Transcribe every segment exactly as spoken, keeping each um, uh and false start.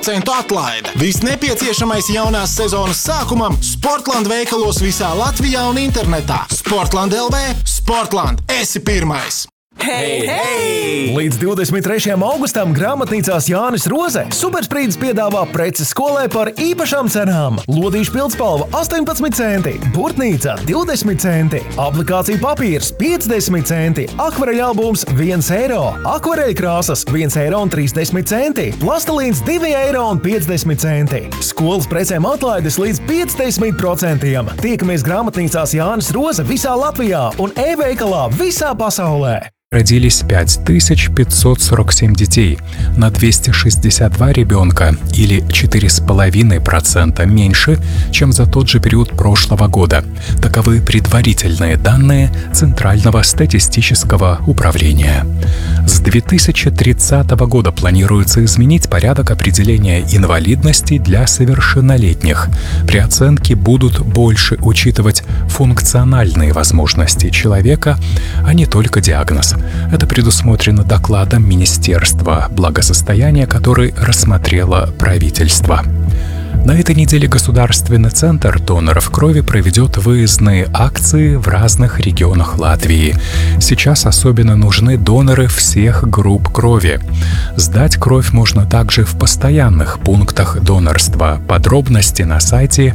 Centu atlaide. Viss nepieciešamais jaunās sezonas sākumam Sportland veikalos visā Latvijā un internetā. Sportland L V, Sportland, esi pirmais! Hei, hei! Līdz divdesmit trešajam augustam grāmatnīcās Jānis Roze Supersprīdis piedāvā preces skolai par īpašām cenām. Lodīšu pildspalva astoņpadsmit centi, burtnīca divdesmit centi, aplikācija papīrs piecdesmit centi, akvareļa albums viens eiro, akvareļa krāsas viens eiro un trīsdesmit centi, plastelīns divi eiro un piecdesmit centi. Skolas precēm atlaides līdz piecdesmit procentiem. Tiekamies grāmatnīcās Jānis Roze visā Latvijā un e-veikalā visā pasaulē. Родились пять тысяч пятьсот сорок семь детей, на двести шестьдесят два ребенка или четыре целых пять десятых процента меньше, чем за тот же период прошлого года. Таковы предварительные данные Центрального статистического управления. С две тысячи тридцатого года планируется изменить порядок определения инвалидности для совершеннолетних. При оценке будут больше учитывать функциональные возможности человека, а не только диагноз. Это предусмотрено докладом Министерства благосостояния, который рассмотрело правительство. На этой неделе Государственный центр доноров крови проведет выездные акции в разных регионах Латвии. Сейчас особенно нужны доноры всех групп крови. Сдать кровь можно также в постоянных пунктах донорства. Подробности на сайте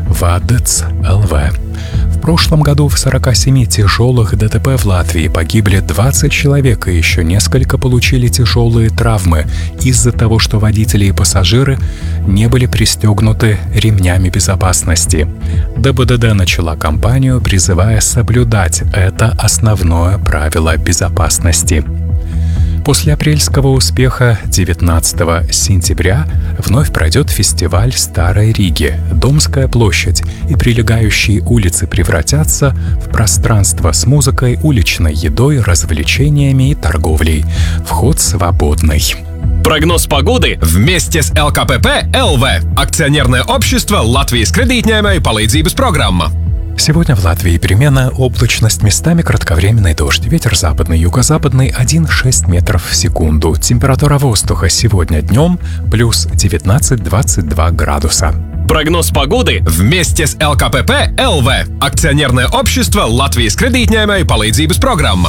вадц точка эл ви. В прошлом году в сорока семи тяжелых ДТП в Латвии погибли двадцать человек, и еще несколько получили тяжелые травмы из-за того, что водители и пассажиры не были пристегнуты ремнями безопасности. ДБДД начала кампанию, призывая соблюдать это основное правило безопасности. После апрельского успеха девятнадцатого сентября вновь пройдет фестиваль Старой Риги. Домская площадь и прилегающие улицы превратятся в пространство с музыкой, уличной едой, развлечениями и торговлей. Вход свободный. Прогноз погоды вместе с эл ка пэ пэ эл ви. Акционерное общество Латвijas kredītņēmēju palīdzības программа. Сегодня в Латвии переменная облачность, местами кратковременный дождь. Ветер западный, юго-западный один целых шесть десятых метров в секунду. Температура воздуха сегодня днем плюс девятнадцать - двадцать два градуса. Прогноз погоды вместе с эл ка пэ пэ эл ви. Акционерное общество Латвijas kredītņēmēju palīdzības программа.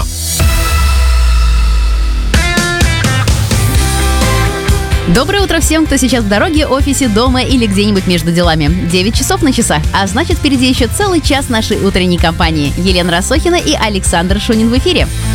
Доброе утро всем, кто сейчас в дороге, офисе, дома или где-нибудь между делами. девять часов на часах, а значит, впереди еще целый час нашей утренней компании. Елена Рассохина и Александр Шунин в эфире.